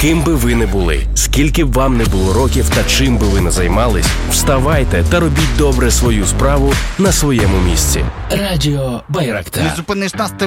Ким би ви не були, скільки б вам не було років та чим би ви не займались, вставайте та робіть добре свою справу на своєму місці. Радіо Байрактар. Не зупиниш нас, ти